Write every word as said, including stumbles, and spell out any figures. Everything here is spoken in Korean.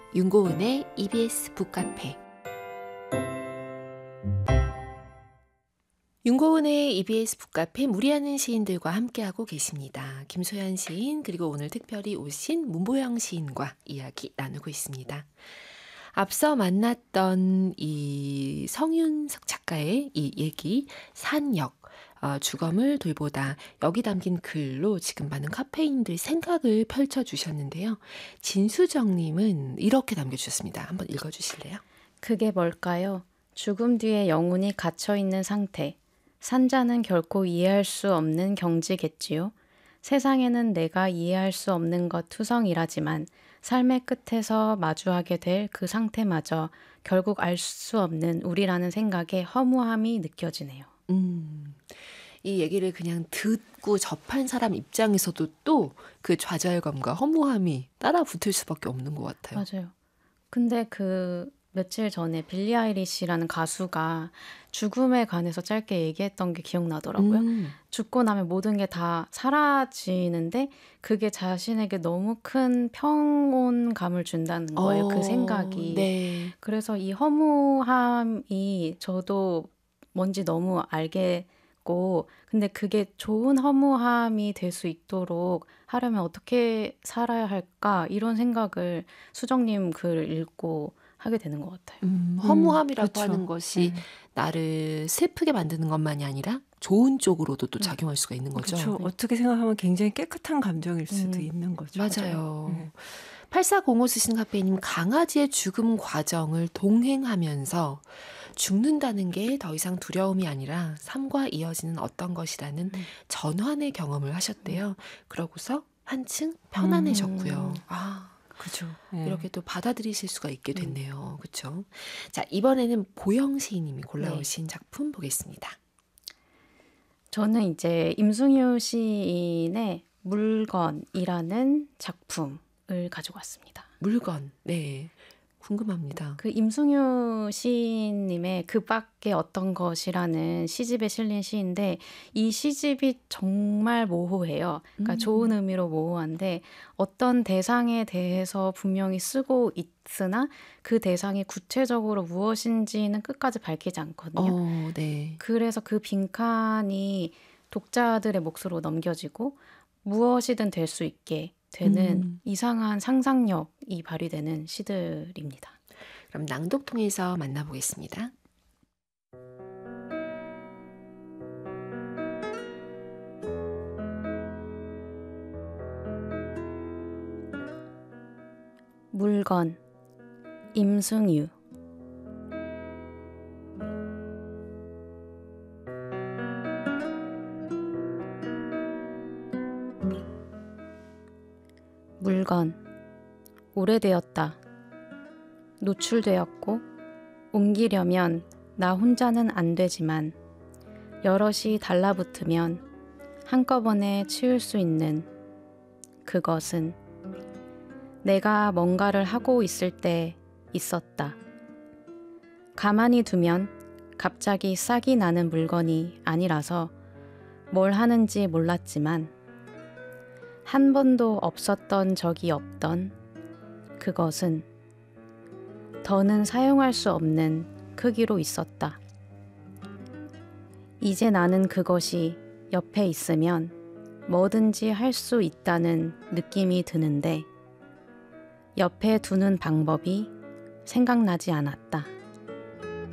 윤고은의 이비에스 북카페. 윤고은의 이비에스 북카페 무리하는 시인들과 함께하고 계십니다. 김소연 시인 그리고 오늘 특별히 오신 문보영 시인과 이야기 나누고 있습니다. 앞서 만났던 이 성윤석 작가의 이 얘기 산역, 어, 주검을 돌보다 여기 담긴 글로 지금 많은 카페인들 생각을 펼쳐주셨는데요. 진수정님은 이렇게 남겨주셨습니다. 한번 읽어주실래요? 그게 뭘까요? 죽음 뒤에 영혼이 갇혀있는 상태. 산자는 결코 이해할 수 없는 경지겠지요. 세상에는 내가 이해할 수 없는 것 투성이라지만 삶의 끝에서 마주하게 될 그 상태마저 결국 알 수 없는 우리라는 생각에 허무함이 느껴지네요. 음, 이 얘기를 그냥 듣고 접한 사람 입장에서도 또 그 좌절감과 허무함이 따라 붙을 수밖에 없는 것 같아요. 맞아요. 근데 그 며칠 전에 빌리 아이리시라는 가수가 죽음에 관해서 짧게 얘기했던 게 기억나더라고요. 음, 죽고 나면 모든 게 다 사라지는데 그게 자신에게 너무 큰 평온감을 준다는 거예요. 그 어, 생각이. 네. 그래서 이 허무함이 저도 뭔지 너무 알겠고, 근데 그게 좋은 허무함이 될 수 있도록 하려면 어떻게 살아야 할까? 이런 생각을 수정님 글을 읽고 하게 되는 것 같아요. 음, 음, 허무함이라고 그쵸. 하는 것이 네. 나를 슬프게 만드는 것만이 아니라 좋은 쪽으로도 또 네. 작용할 수가 있는 거죠. 그렇죠. 네. 어떻게 생각하면 굉장히 깨끗한 감정일 수도 음, 있는 거죠. 맞아요. 네. 팔사공오 쓰신 카페님, 강아지의 죽음 과정을 동행하면서 죽는다는 게 더 이상 두려움이 아니라 삶과 이어지는 어떤 것이라는 음. 전환의 경험을 하셨대요. 그러고서 한층 편안해졌고요. 음. 아, 그죠. 네. 이렇게 또 받아들이실 수가 있게 음. 됐네요. 그렇죠? 자, 이번에는 보영 시인님이 네. 골라오신 작품 보겠습니다. 저는 이제 임승유 시인의 물건이라는 작품을 가지고 왔습니다. 물건, 네, 궁금합니다. 그 임승유 시인님의 그 밖에 어떤 것이라는 시집에 실린 시인데 이 시집이 정말 모호해요. 그러니까 음. 좋은 의미로 모호한데 어떤 대상에 대해서 분명히 쓰고 있으나 그 대상이 구체적으로 무엇인지는 끝까지 밝히지 않거든요. 어, 네. 그래서 그 빈칸이 독자들의 몫으로 넘겨지고 무엇이든 될 수 있게 되는 음. 이상한 상상력이 발휘되는 시들입니다. 그럼 낭독 통해서 만나보겠습니다. 물건, 임승유. 물건, 오래되었다. 노출되었고 옮기려면 나 혼자는 안 되지만 여럿이 달라붙으면 한꺼번에 치울 수 있는 그것은 내가 뭔가를 하고 있을 때 있었다. 가만히 두면 갑자기 싹이 나는 물건이 아니라서 뭘 하는지 몰랐지만 한 번도 없었던 적이 없던 그것은 더는 사용할 수 없는 크기로 있었다. 이제 나는 그것이 옆에 있으면 뭐든지 할 수 있다는 느낌이 드는데 옆에 두는 방법이 생각나지 않았다.